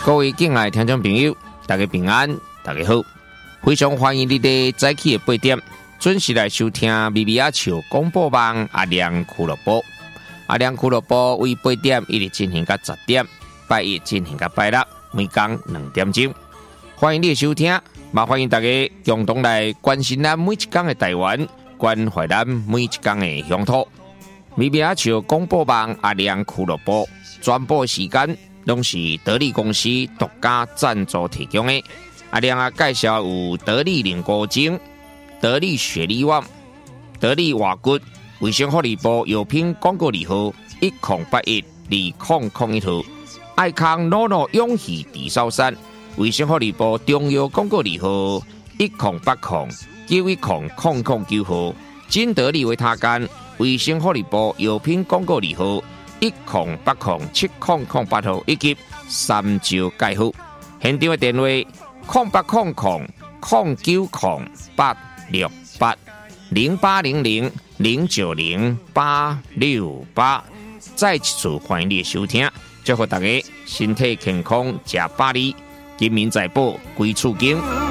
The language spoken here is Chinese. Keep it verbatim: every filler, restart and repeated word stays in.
各位敬爱的听众朋友，大家平安，大家好，非常欢迎你哋早起的八点准时来收听咪咪阿笑广播网阿亮俱乐部。阿亮俱乐部为八点一直进行到十点，拜一进行到拜六，每天两点钟。欢迎你的收听，也欢迎大家共同来关心咱每一天的台湾，关怀咱每一天的乡土。咪咪阿笑广播网阿亮俱乐部转播时间。拢是得力公司独家赞助提供的。阿亮啊，介绍有得力凝固精、得力雪力旺、得力瓦骨、卫生福利部药品广告字号一零八一二零零一号，爱康诺诺永续地烧山，卫生福利部中药广告字号一零八零九一零零零九号，金得力维他干，卫生福利部药品广告字号。一零八零七零零八号以及三招介护，现场的电话零八零零零九零八六八零八零零零九零八六八。再次欢迎你的收听，祝福大家身体健康，吃百里，金民财宝归厝经。